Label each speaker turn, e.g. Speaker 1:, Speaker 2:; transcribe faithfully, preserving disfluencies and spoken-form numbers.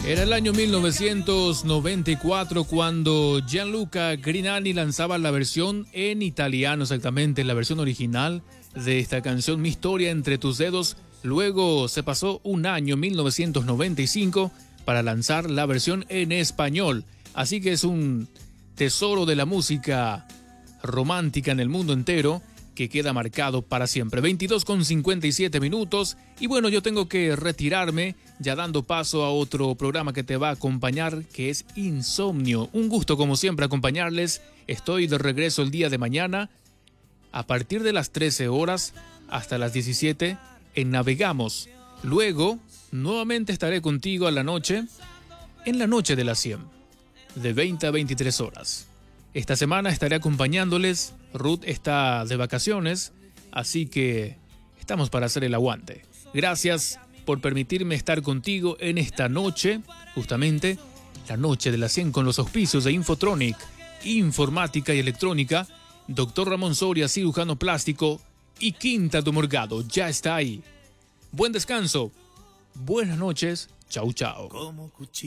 Speaker 1: Era el año mil novecientos noventa y cuatro cuando Gianluca Grignani lanzaba la versión en italiano, exactamente, la versión original de esta canción Mi historia entre tus dedos. Luego se pasó un año, mil novecientos noventa y cinco, para lanzar la versión en español. Así que es un tesoro de la música romántica en el mundo entero que queda marcado para siempre. veintidós con cincuenta y siete minutos. Y bueno, yo tengo que retirarme, ya dando paso a otro programa que te va a acompañar, que es Insomnio. Un gusto, como siempre, acompañarles. Estoy de regreso el día de mañana, a partir de las trece horas hasta las diecisiete, en Navegamos. Luego, nuevamente estaré contigo a la noche, en la noche de las cien, de veinte a veintitrés horas. Esta semana estaré acompañándoles. Ruth está de vacaciones, así que estamos para hacer el aguante. Gracias por permitirme estar contigo en esta noche, justamente la noche de las cien, con los auspicios de Infotronic, informática y electrónica, Doctor Ramón Soria, cirujano plástico, y Quinta do Morgado, ya está ahí. Buen descanso, buenas noches, chau chau.